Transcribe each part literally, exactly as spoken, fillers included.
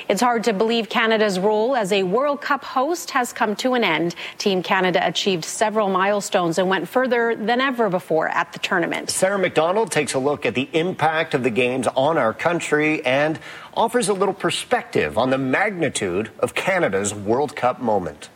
It's hard to believe Canada's role as a World Cup host has come to an end. Team Canada achieved several milestones and went further than ever before at the tournament. Sarah McDonald takes a look at the impact of the games on our country and offers a little perspective on the magnitude of Canada's World Cup moment.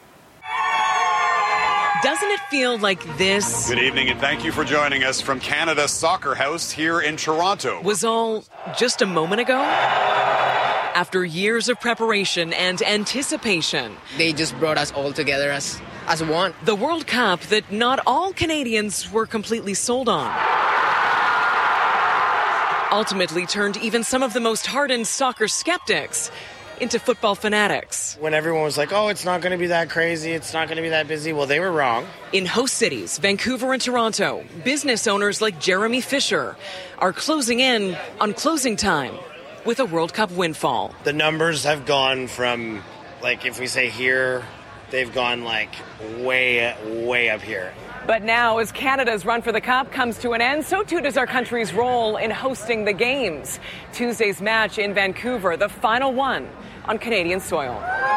Doesn't it feel like this? Good evening and thank you for joining us from Canada's Soccer House here in Toronto. Was all just a moment ago? After years of preparation and anticipation, they just brought us all together as, as one. The World Cup that not all Canadians were completely sold on ultimately turned even some of the most hardened soccer skeptics into football fanatics. When everyone was like, oh, it's not going to be that crazy, it's not going to be that busy, well, they were wrong. In host cities, Vancouver and Toronto, business owners like Jeremy Fisher are closing in on closing time with a World Cup windfall. The numbers have gone from, like, if we say here, they've gone, like, way, way up here. But now, as Canada's run for the Cup comes to an end, so too does our country's role in hosting the games. Tuesday's match in Vancouver, the final one on Canadian soil.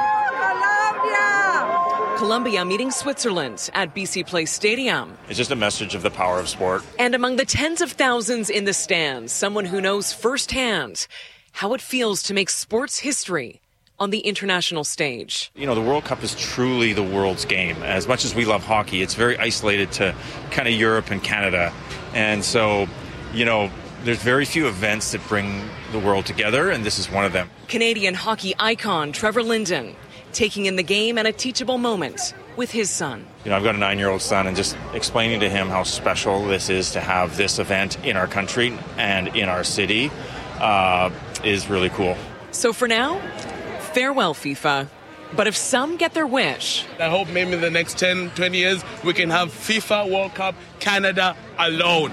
Colombia! Colombia meeting Switzerland at B C Place Stadium. It's just a message of the power of sport. And among the tens of thousands in the stands, someone who knows firsthand how it feels to make sports history on the international stage. You know, the World Cup is truly the world's game. As much as we love hockey, it's very isolated to kind of Europe and Canada. And so, you know, there's very few events that bring the world together, and this is one of them. Canadian hockey icon Trevor Linden taking in the game at a teachable moment with his son. You know, I've got a nine-year-old son, and just explaining to him how special this is to have this event in our country and in our city uh, is really cool. So for now, farewell, FIFA. But if some get their wish, I hope maybe in the next ten, twenty years, we can have FIFA World Cup Canada alone.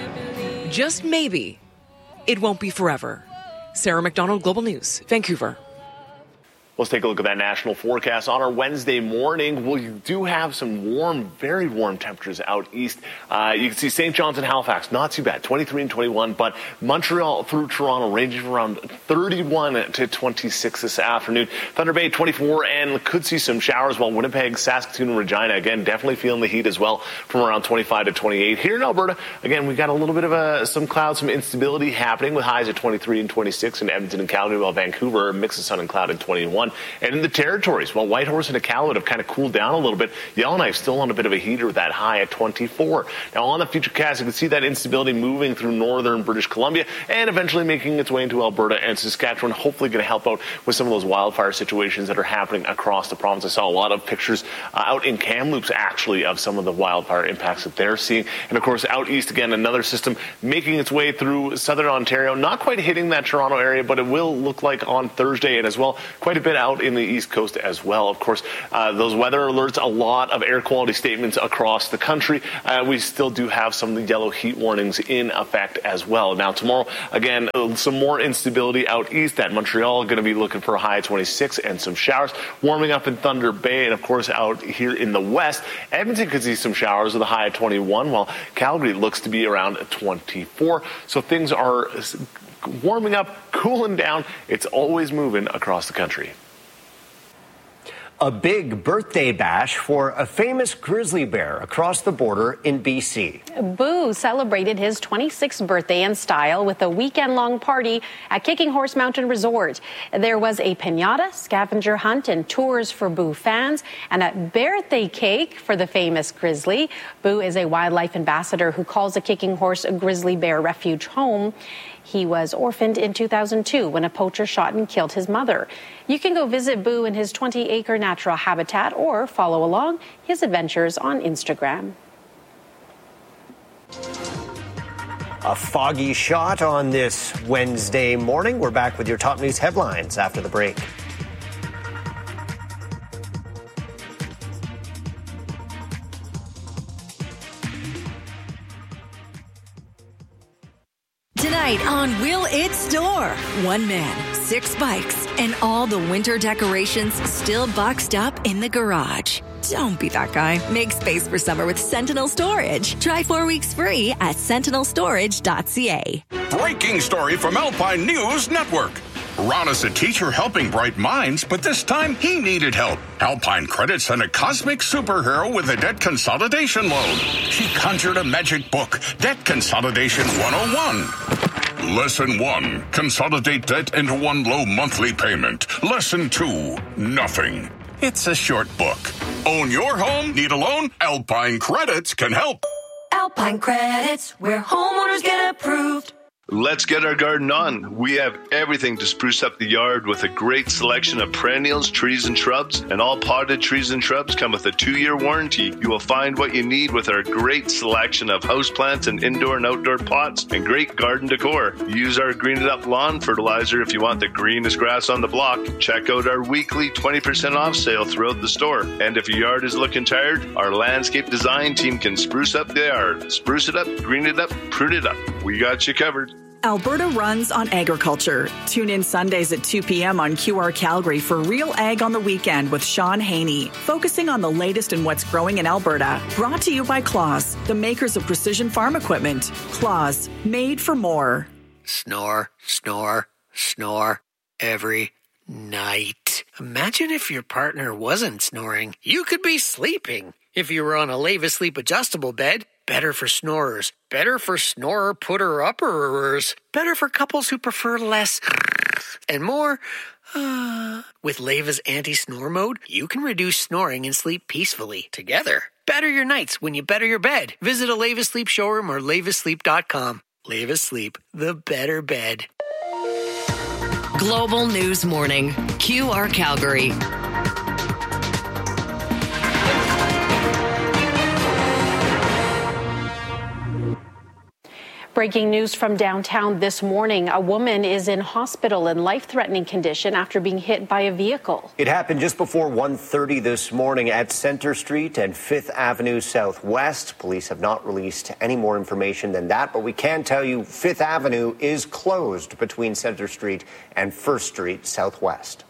Just maybe, it won't be forever. Sarah McDonald, Global News, Vancouver. Let's take a look at that national forecast on our Wednesday morning. We do have some warm, very warm temperatures out east. Uh, you can see Saint John's and Halifax, not too bad, twenty-three and twenty-one, but Montreal through Toronto ranging from around thirty-one to twenty-six this afternoon. Thunder Bay, twenty-four, and could see some showers, while Winnipeg, Saskatoon, and Regina, again, definitely feeling the heat as well from around twenty-five to twenty-eight. Here in Alberta, again, we got a little bit of a, some clouds, some instability happening with highs at twenty-three and twenty-six in Edmonton and Calgary, while Vancouver, mix of sun and cloud at twenty-one. And in the territories, while Whitehorse and Iqaluit have kind of cooled down a little bit, Yellowknife still on a bit of a heater with that high at twenty-four. Now on the Futurecast, you can see that instability moving through northern British Columbia and eventually making its way into Alberta and Saskatchewan, hopefully going to help out with some of those wildfire situations that are happening across the province. I saw a lot of pictures uh, out in Kamloops, actually, of some of the wildfire impacts that they're seeing. And of course, out east, again, another system making its way through southern Ontario, not quite hitting that Toronto area, but it will look like on Thursday, and as well, quite a bit out in the east coast as well. Of course, uh, those weather alerts, a lot of air quality statements across the country. Uh, we still do have some of the yellow heat warnings in effect as well. Now, tomorrow, again, uh, some more instability out east at Montreal, going to be looking for a high of twenty-six and some showers. Warming up in Thunder Bay, and of course, out here in the west, Edmonton could see some showers with a high of twenty-one, while Calgary looks to be around twenty-four. So things are warming up, cooling down. It's always moving across the country. A big birthday bash for a famous grizzly bear across the border in B C. Boo celebrated his twenty-sixth birthday in style with a weekend-long party at Kicking Horse Mountain Resort. There was a piñata, scavenger hunt, and tours for Boo fans, and a birthday cake for the famous grizzly. Boo is a wildlife ambassador who calls the Kicking Horse a grizzly bear refuge home. He was orphaned in two thousand two when a poacher shot and killed his mother. You can go visit Boo in his twenty-acre natural habitat or follow along his adventures on Instagram. A foggy shot on this Wednesday morning. We're back with your top news headlines after the break. Tonight on Will It Store? One man, six bikes, and all the winter decorations still boxed up in the garage. Don't be that guy. Make space for summer with Sentinel Storage. Try four weeks free at sentinel storage dot c a. Breaking story from Alpine News Network. Ron is a teacher helping bright minds, but this time he needed help. Alpine Credit sent a cosmic superhero with a debt consolidation loan. She conjured a magic book, Debt Consolidation one oh one. Lesson one, consolidate debt into one low monthly payment. Lesson two, nothing. It's a short book. Own your home? Need a loan? Alpine Credits can help. Alpine Credits, where homeowners get approved. Let's get our garden on. We have everything to spruce up the yard with a great selection of perennials, trees, and shrubs. And all potted trees and shrubs come with a two-year warranty. You will find what you need with our great selection of houseplants and indoor and outdoor pots and great garden decor. Use our Green It Up lawn fertilizer if you want the greenest grass on the block. Check out our weekly twenty percent off sale throughout the store. And if your yard is looking tired, our landscape design team can spruce up the yard. Spruce it up, green it up, prune it up. We got you covered. Alberta runs on agriculture. Tune in Sundays at two p.m. on Q R Calgary for Real Ag on the Weekend with Sean Haney, focusing on the latest in what's growing in Alberta. Brought to you by Claus, the makers of precision farm equipment. Claus, made for more. Snore, snore, snore every night. Imagine if your partner wasn't snoring. You could be sleeping. If you were on a Leva Sleep adjustable bed, better for snorers. Better for snorer putter-upperers. Better for couples who prefer less and more. Uh, with Leva's anti-snore mode, you can reduce snoring and sleep peacefully together. Better your nights when you better your bed. Visit a Leva Sleep showroom or leva sleep dot com. Leva Sleep, the better bed. Global News Morning, Q R Calgary. Breaking news from downtown this morning. A woman is in hospital in life-threatening condition after being hit by a vehicle. It happened just before one thirty this morning at Center Street and Fifth Avenue Southwest. Police have not released any more information than that, but we can tell you Fifth Avenue is closed between Center Street and First Street Southwest.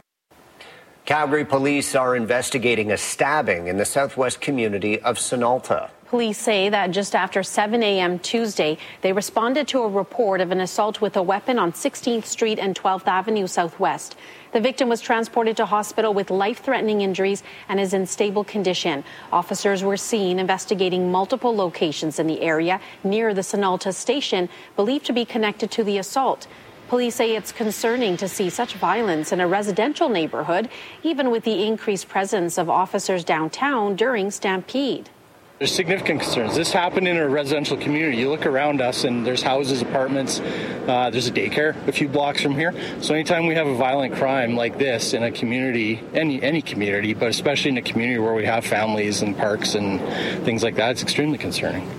Calgary police are investigating a stabbing in the southwest community of Sonalta. Police say that just after seven a.m. Tuesday, they responded to a report of an assault with a weapon on sixteenth Street and twelfth Avenue Southwest. The victim was transported to hospital with life-threatening injuries and is in stable condition. Officers were seen investigating multiple locations in the area near the Sonalta station, believed to be connected to the assault. Police say it's concerning to see such violence in a residential neighborhood, even with the increased presence of officers downtown during Stampede. There's significant concerns. This happened in a residential community. You look around us and there's houses, apartments, uh, there's a daycare a few blocks from here. So anytime we have a violent crime like this in a community, any any community, but especially in a community where we have families and parks and things like that, it's extremely concerning.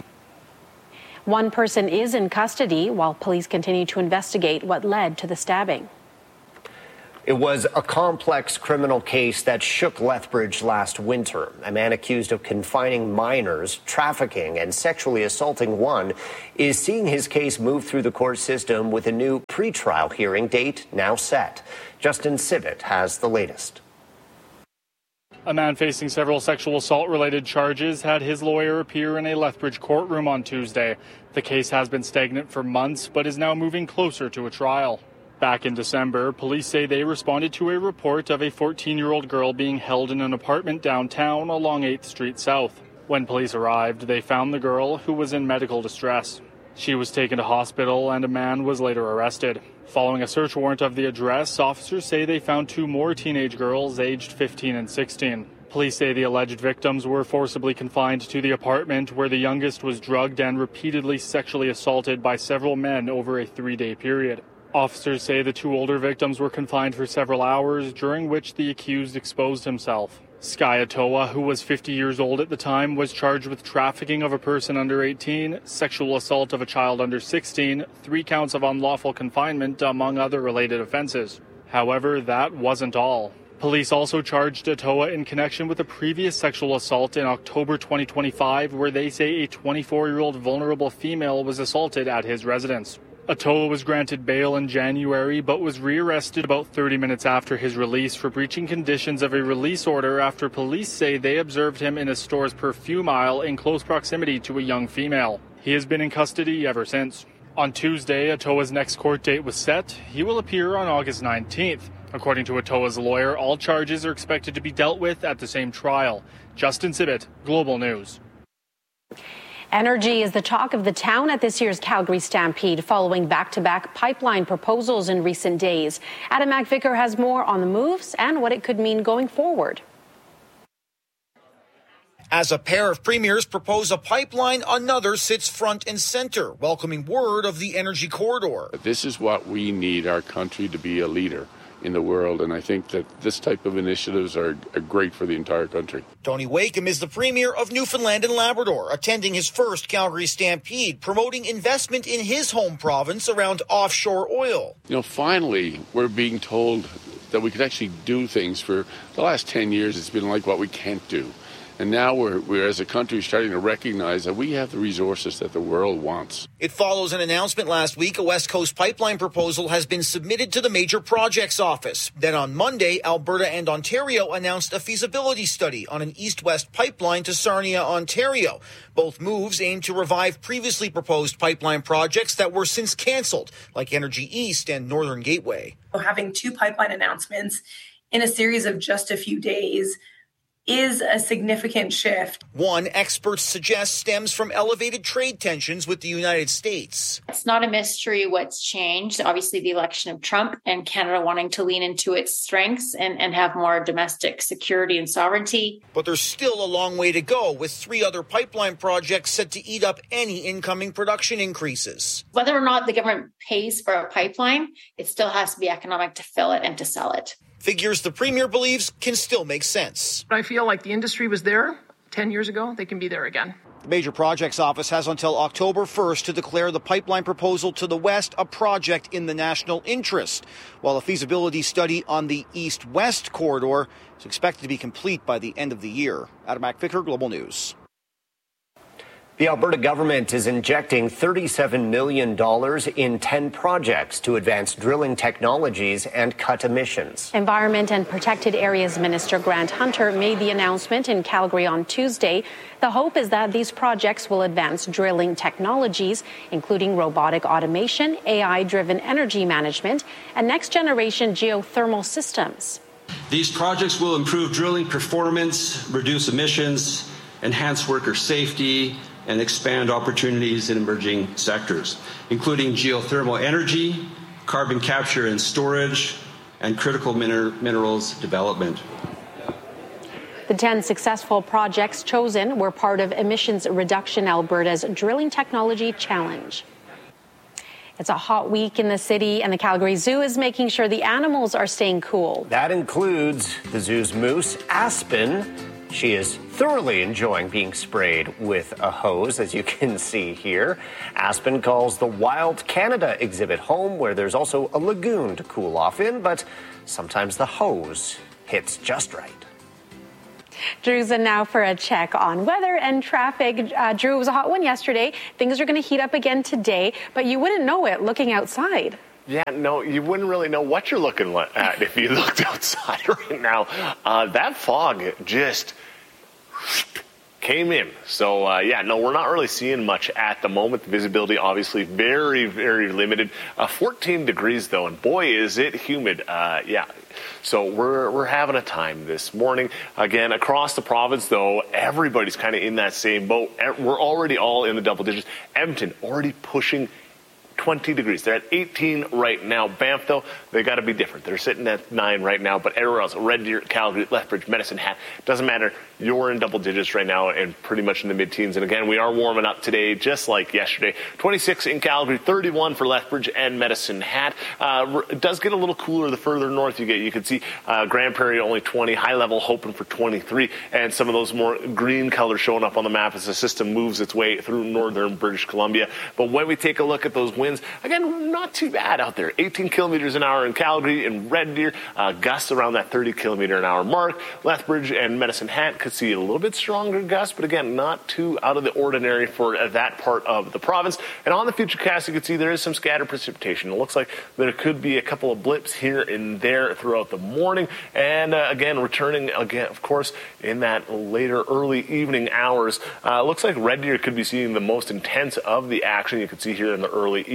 One person is in custody while police continue to investigate what led to the stabbing. It was a complex criminal case that shook Lethbridge last winter. A man accused of confining minors, trafficking, and sexually assaulting one is seeing his case move through the court system with a new pretrial hearing date now set. Justin Sibbett has the latest. A man facing several sexual assault-related charges had his lawyer appear in a Lethbridge courtroom on Tuesday. The case has been stagnant for months, but is now moving closer to a trial. Back in December, police say they responded to a report of a fourteen-year-old girl being held in an apartment downtown along eighth Street South. When police arrived, they found the girl, who was in medical distress. She was taken to hospital and a man was later arrested. Following a search warrant of the address, officers say they found two more teenage girls aged fifteen and sixteen. Police say the alleged victims were forcibly confined to the apartment where the youngest was drugged and repeatedly sexually assaulted by several men over a three-day period. Officers say the two older victims were confined for several hours, during which the accused exposed himself. Sky Atoa, who was fifty years old at the time, was charged with trafficking of a person under eighteen, sexual assault of a child under sixteen, three counts of unlawful confinement, among other related offenses. However, that wasn't all. Police also charged Atoa in connection with a previous sexual assault in October twenty twenty-five, where they say a twenty-four-year-old vulnerable female was assaulted at his residence. Atoa was granted bail in January, but was rearrested about thirty minutes after his release for breaching conditions of a release order after police say they observed him in a store's perfume aisle in close proximity to a young female. He has been in custody ever since. On Tuesday, Ottawa's next court date was set. He will appear on August nineteenth. According to Ottawa's lawyer, all charges are expected to be dealt with at the same trial. Justin Sibbett, Global News. Energy is the talk of the town at this year's Calgary Stampede, following back-to-back pipeline proposals in recent days. Adam McVicker has more on the moves and what it could mean going forward. As a pair of premiers propose a pipeline, another sits front and center, welcoming word of the energy corridor. This is what we need our country to be a leader in the world, and I think that this type of initiatives are, are great for the entire country. Tony Wakeham is the Premier of Newfoundland and Labrador, attending his first Calgary Stampede, promoting investment in his home province around offshore oil. You know, finally, we're being told that we could actually do things. For the last ten years, it's been like what we can't do. And now we're, we're, as a country, starting to recognize that we have the resources that the world wants. It follows an announcement last week. A West Coast pipeline proposal has been submitted to the Major Projects Office. Then on Monday, Alberta and Ontario announced a feasibility study on an east-west pipeline to Sarnia, Ontario. Both moves aim to revive previously proposed pipeline projects that were since canceled, like Energy East and Northern Gateway. Having two pipeline announcements in a series of just a few days is a significant shift. One, experts suggest, stems from elevated trade tensions with the United States. It's not a mystery what's changed. Obviously, the election of Trump and Canada wanting to lean into its strengths and, and have more domestic security and sovereignty. But there's still a long way to go, with three other pipeline projects set to eat up any incoming production increases. Whether or not the government pays for a pipeline, it still has to be economic to fill it and to sell it. Figures the Premier believes can still make sense. I feel like the industry was there ten years ago. They can be there again. The Major Projects Office has until October first to declare the pipeline proposal to the west a project in the national interest, while a feasibility study on the east-west corridor is expected to be complete by the end of the year. Adam McVicker, Global News. The Alberta government is injecting thirty-seven million dollars in ten projects to advance drilling technologies and cut emissions. Environment and Protected Areas Minister Grant Hunter made the announcement in Calgary on Tuesday. The hope is that these projects will advance drilling technologies, including robotic automation, A I-driven energy management, and next-generation geothermal systems. These projects will improve drilling performance, reduce emissions, enhance worker safety, and expand opportunities in emerging sectors, including geothermal energy, carbon capture and storage, and critical miner- minerals development. The ten successful projects chosen were part of Emissions Reduction Alberta's Drilling Technology Challenge. It's a hot week in the city, and the Calgary Zoo is making sure the animals are staying cool. That includes the zoo's moose, Aspen. She is thoroughly enjoying being sprayed with a hose, as you can see here. Aspen calls the Wild Canada exhibit home, where there's also a lagoon to cool off in, but sometimes the hose hits just right. Drew's in now for a check on weather and traffic. Uh, Drew, it was a hot one yesterday. Things are going to heat up again today, but you wouldn't know it looking outside. Yeah, no, you wouldn't really know what you're looking at if you looked outside right now. Uh, that fog just came in. So, uh, yeah, no, we're not really seeing much at the moment. The visibility, obviously, very, very limited. Uh, fourteen degrees, though, and boy, is it humid. Uh, yeah. So we're we're having a time this morning. Again, across the province, though, everybody's kind of in that same boat. We're already all in the double digits. Edmonton already pushing twenty degrees. They're at eighteen right now. Banff, though, they got to be different. They're sitting at nine right now, but everywhere else, Red Deer, Calgary, Lethbridge, Medicine Hat, doesn't matter. You're in double digits right now and pretty much in the mid-teens. And again, we are warming up today, just like yesterday. twenty-six in Calgary, thirty-one for Lethbridge and Medicine Hat. Uh, it does get a little cooler the further north you get. You can see uh, Grand Prairie only twenty, high level hoping for twenty-three, and some of those more green colors showing up on the map as the system moves its way through northern British Columbia. But when we take a look at those winds, again, not too bad out there. eighteen kilometers an hour in Calgary and Red Deer, uh, gusts around that thirty kilometer an hour mark. Lethbridge and Medicine Hat could see a little bit stronger gusts, but again, not too out of the ordinary for uh, that part of the province. And on the futurecast, you can see there is some scattered precipitation. It looks like there could be a couple of blips here and there throughout the morning. And uh, again, returning again, of course, in that later early evening hours. Uh, looks like Red Deer could be seeing the most intense of the action. You can see here in the early evening.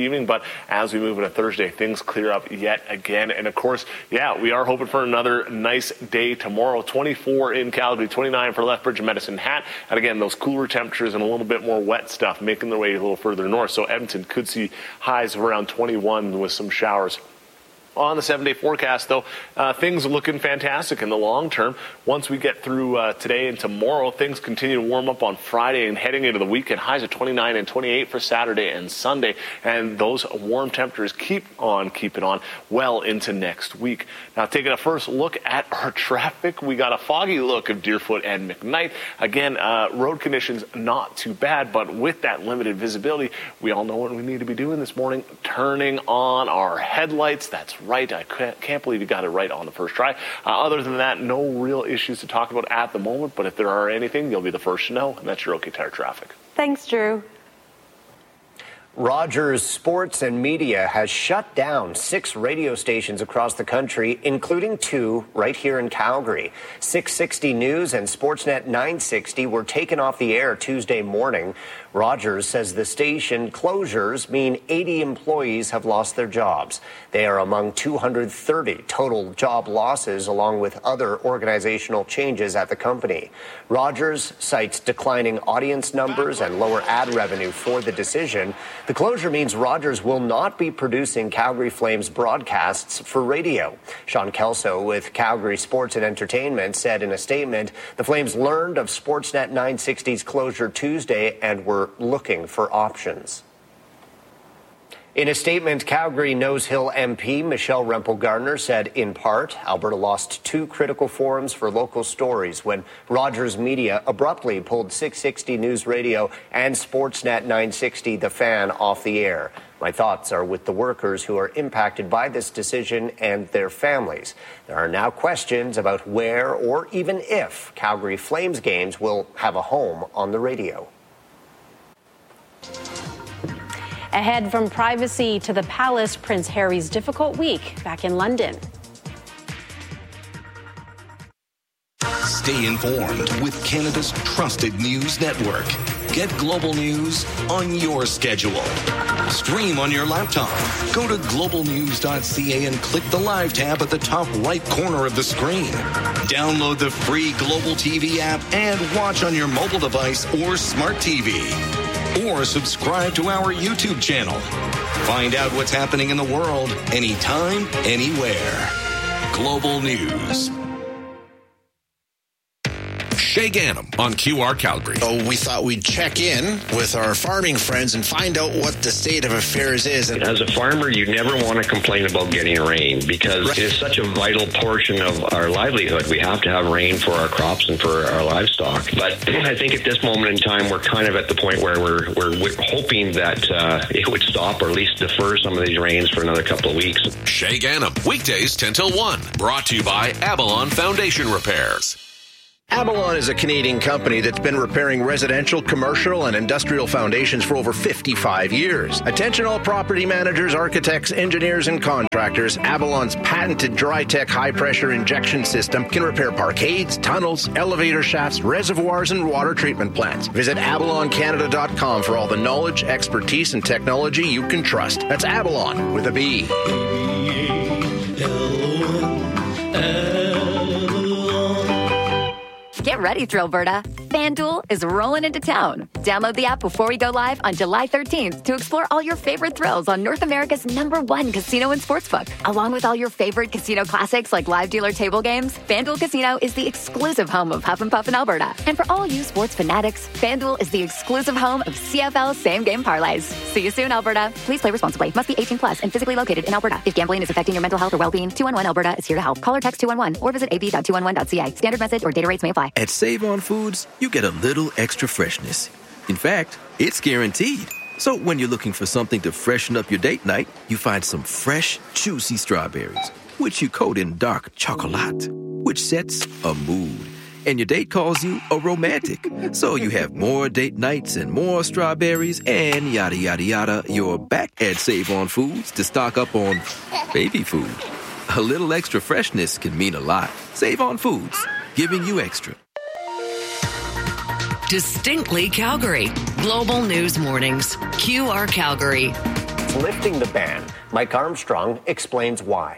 evening. But as we move into Thursday, things clear up yet again. And, of course, yeah, we are hoping for another nice day tomorrow. twenty-four in Calgary, twenty-nine for Lethbridge and Medicine Hat. And, again, those cooler temperatures and a little bit more wet stuff making their way a little further north. So Edmonton could see highs of around twenty-one with some showers. On the seven-day forecast, though, uh, things are looking fantastic in the long term. Once we get through uh, today and tomorrow, things continue to warm up on Friday and heading into the weekend. Highs of twenty-nine and twenty-eight for Saturday and Sunday. And those warm temperatures keep on keeping on well into next week. Now, taking a first look at our traffic, we got a foggy look of Deerfoot and McKnight. Again, uh, road conditions not too bad, but with that limited visibility, we all know what we need to be doing this morning, turning on our headlights. That's right. I can't believe you got it right on the first try. Uh, other than that, no real issues to talk about at the moment, but if there are anything, you'll be the first to know, and that's your OK Tire traffic. Thanks, Drew. Rogers Sports and Media has shut down six radio stations across the country, including two right here in Calgary. six sixty News and Sportsnet nine sixty were taken off the air Tuesday morning. Rogers says the station closures mean eighty employees have lost their jobs. They are among two hundred thirty total job losses, along with other organizational changes at the company. Rogers cites declining audience numbers and lower ad revenue for the decision. The closure means Rogers will not be producing Calgary Flames broadcasts for radio. Sean Kelso with Calgary Sports and Entertainment said in a statement, the Flames learned of Sportsnet nine sixty's closure Tuesday and were looking for options. In a statement, Calgary Nose Hill M P Michelle Rempel-Gardner said, in part, Alberta lost two critical forums for local stories when Rogers Media abruptly pulled six sixty News Radio and Sportsnet nine sixty The Fan off the air. My thoughts are with the workers who are impacted by this decision and their families. There are now questions about where or even if Calgary Flames games will have a home on the radio. Ahead from privacy to the palace, Prince Harry's difficult week back in London. Stay informed with Canada's trusted news network. Get global news on your schedule. Stream on your laptop. Go to global news dot c a and click the live tab at the top right corner of the screen. Download the free Global T V app and watch on your mobile device or smart T V. Or subscribe to our YouTube channel. Find out what's happening in the world anytime, anywhere. Global News. Shay Gannam on Q R Calgary. So we thought we'd check in with our farming friends and find out what the state of affairs is. As a farmer, you never want to complain about getting rain because it is such a vital portion of our livelihood. We have to have rain for our crops and for our livestock. But I think at this moment in time, we're kind of at the point where we're we're, we're hoping that uh, it would stop or at least defer some of these rains for another couple of weeks. Shay Gannam, weekdays ten till one. Brought to you by Avalon Foundation Repairs. Avalon is a Canadian company that's been repairing residential, commercial, and industrial foundations for over fifty-five years. Attention all property managers, architects, engineers, and contractors. Avalon's patented DryTech high-pressure injection system can repair parkades, tunnels, elevator shafts, reservoirs, and water treatment plants. Visit avalon canada dot com for all the knowledge, expertise, and technology you can trust. That's Avalon with a B. Get ready, Thrillberta. FanDuel is rolling into town. Download the app before we go live on July thirteenth to explore all your favorite thrills on North America's number one casino and sportsbook. Along with all your favorite casino classics like live dealer table games, FanDuel Casino is the exclusive home of Huff and Puff in Alberta. And for all you sports fanatics, FanDuel is the exclusive home of C F L same-game parlays. See you soon, Alberta. Please play responsibly. Must be eighteen plus and physically located in Alberta. If gambling is affecting your mental health or well-being, two one one Alberta is here to help. Call or text two one one or visit a b dot two one one dot c a. Standard message or data rates may apply. At Save On Foods, you get a little extra freshness. In fact, it's guaranteed. So when you're looking for something to freshen up your date night, you find some fresh, juicy strawberries, which you coat in dark chocolate, which sets a mood. And your date calls you a romantic. So you have more date nights and more strawberries and yada, yada, yada. You're back at Save On Foods to stock up on baby food. A little extra freshness can mean a lot. Save On Foods, giving you extra. Distinctly Calgary. Global News Mornings. Q R Calgary. lifting the ban. Mike Armstrong explains why.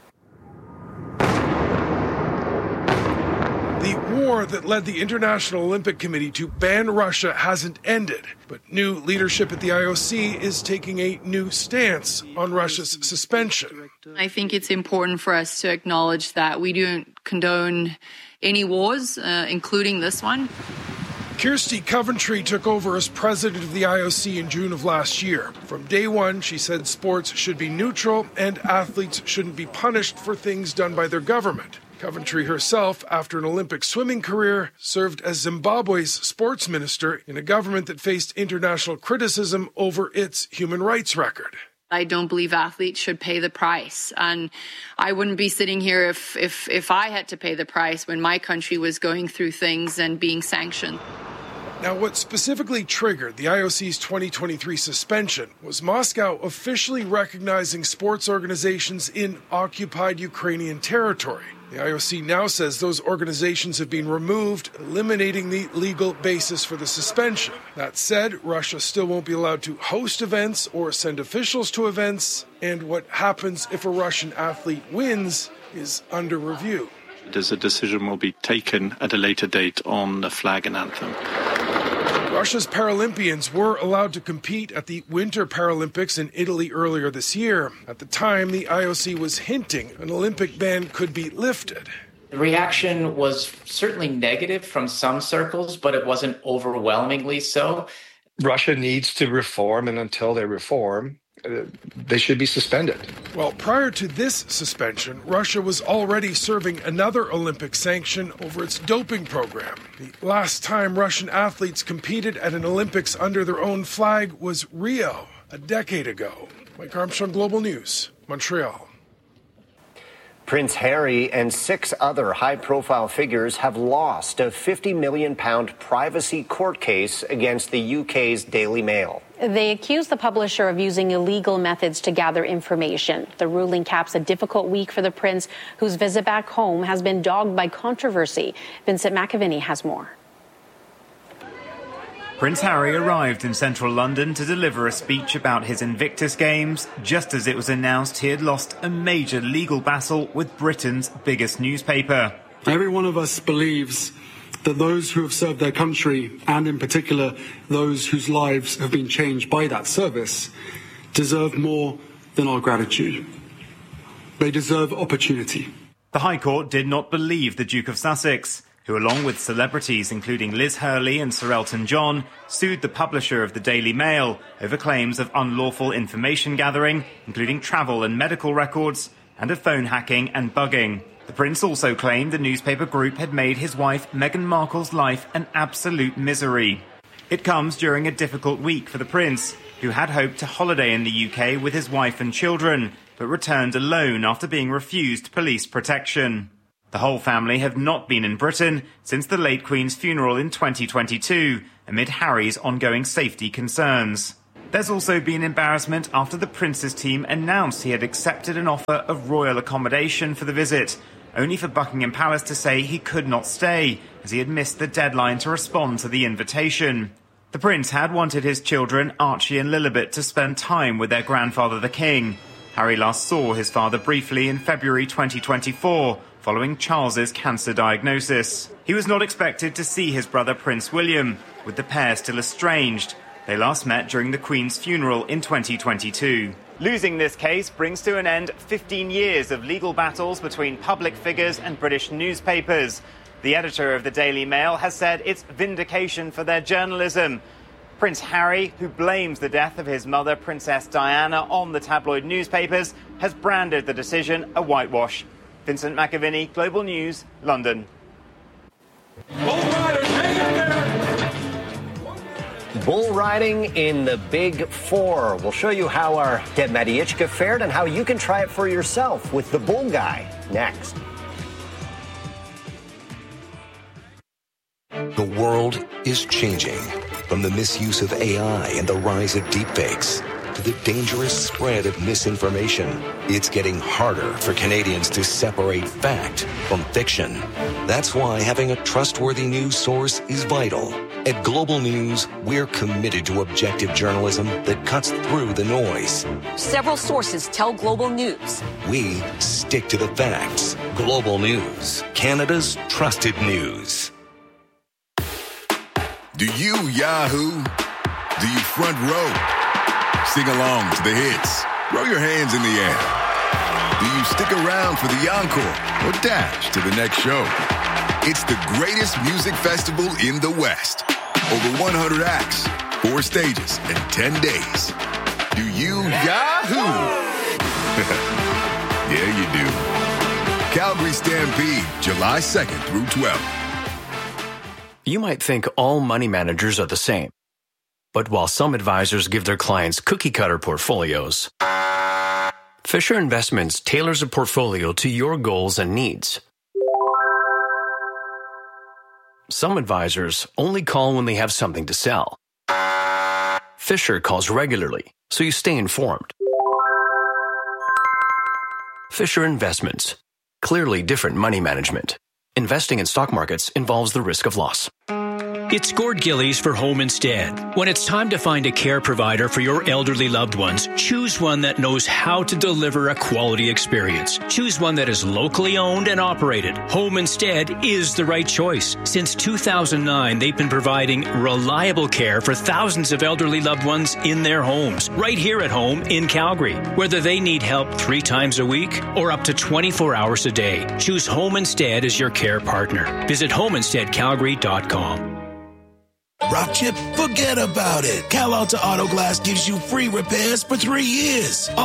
The war that led the International Olympic Committee to ban Russia hasn't ended, but new leadership at the I O C is taking a new stance on Russia's suspension. I think it's important for us to acknowledge that we don't condone any wars, uh, including this one. Kirsty Coventry took over as president of the I O C in June of last year. From day one, she said sports should be neutral and athletes shouldn't be punished for things done by their government. Coventry herself, after an Olympic swimming career, served as Zimbabwe's sports minister in a government that faced international criticism over its human rights record. I don't believe athletes should pay the price. And I wouldn't be sitting here if, if, if I had to pay the price when my country was going through things and being sanctioned. Now, what specifically triggered the I O C's twenty twenty-three suspension was Moscow officially recognizing sports organizations in occupied Ukrainian territory. The I O C now says those organizations have been removed, eliminating the legal basis for the suspension. That said, Russia still won't be allowed to host events or send officials to events, and what happens if a Russian athlete wins is under review. There's a decision will be taken at a later date on the flag and anthem. Russia's Paralympians were allowed to compete at the Winter Paralympics in Italy earlier this year. At the time, the I O C was hinting an Olympic ban could be lifted. The reaction was certainly negative from some circles, but it wasn't overwhelmingly so. Russia needs to reform, and until they reform, uh, they should be suspended. Well, prior to this suspension, Russia was already serving another Olympic sanction over its doping program. The last time Russian athletes competed at an Olympics under their own flag was Rio, a decade ago. Mike Armstrong, Global News, Montreal. Prince Harry and six other high-profile figures have lost a fifty million pound privacy court case against the U K's Daily Mail. They accuse the publisher of using illegal methods to gather information. The ruling caps a difficult week for the prince, whose visit back home has been dogged by controversy. Vincent McAviney has more. Prince Harry arrived in central London to deliver a speech about his Invictus Games, just as it was announced he had lost a major legal battle with Britain's biggest newspaper. Every one of us believes that those who have served their country, and in particular those whose lives have been changed by that service, deserve more than our gratitude. They deserve opportunity. The High Court did not believe the Duke of Sussex, who, along with celebrities including Liz Hurley and Sir Elton John, sued the publisher of the Daily Mail over claims of unlawful information gathering, including travel and medical records, and of phone hacking and bugging. The Prince also claimed the newspaper group had made his wife Meghan Markle's life an absolute misery. It comes during a difficult week for the Prince, who had hoped to holiday in the U K with his wife and children, but returned alone after being refused police protection. The whole family have not been in Britain since the late Queen's funeral in twenty twenty-two, amid Harry's ongoing safety concerns. There's also been embarrassment after the Prince's team announced he had accepted an offer of royal accommodation for the visit, only for Buckingham Palace to say he could not stay, as he had missed the deadline to respond to the invitation. The Prince had wanted his children, Archie and Lilibet, to spend time with their grandfather the King. Harry last saw his father briefly in February twenty twenty-four, following Charles's cancer diagnosis. He was not expected to see his brother Prince William, with the pair still estranged. They last met during the Queen's funeral in twenty twenty-two. Losing this case brings to an end fifteen years of legal battles between public figures and British newspapers. The editor of the Daily Mail has said it's vindication for their journalism. Prince Harry, who blames the death of his mother, Princess Diana, on the tabloid newspapers, has branded the decision a whitewash. Vincent McAviney, Global News, London. Bull riding in the Big Four. We'll show you how our Deb Matiichka fared and how you can try it for yourself with the Bull Guy next. The world is changing. From the misuse of A I and the rise of deepfakes to the dangerous spread of misinformation. It's getting harder for Canadians to separate fact from fiction. That's why having a trustworthy news source is vital. At Global News, we're committed to objective journalism that cuts through the noise. Several sources tell Global News. We stick to the facts. Global News, Canada's trusted news. Do you Yahoo? Do you front row? Sing along to the hits. Throw your hands in the air. Do you stick around for the encore or dash to the next show? It's the greatest music festival in the West. Over one hundred acts, four stages, and ten days. Do you Yahoo? Yeah, you do. Calgary Stampede, July second through twelfth. You might think all money managers are the same. But while some advisors give their clients cookie-cutter portfolios, Fisher Investments tailors a portfolio to your goals and needs. Some advisors only call when they have something to sell. Fisher calls regularly, so you stay informed. Fisher Investments. Clearly different money management. Investing in stock markets involves the risk of loss. It's Gord Gillies for Home Instead. When it's time to find a care provider for your elderly loved ones, choose one that knows how to deliver a quality experience. Choose one that is locally owned and operated. Home Instead is the right choice. Since two thousand nine, they've been providing reliable care for thousands of elderly loved ones in their homes, right here at home in Calgary. Whether they need help three times a week or up to twenty-four hours a day, choose Home Instead as your care partner. Visit home instead calgary dot com. Rock chip? Forget about it. Cal Alta Auto Glass gives you free repairs for three years.